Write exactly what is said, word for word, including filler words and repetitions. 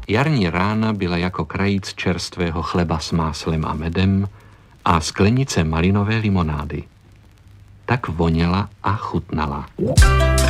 Jarní rána byla jako krajíc čerstvého chleba s máslem a medem a sklenice malinové limonády. Tak voněla a chutnala.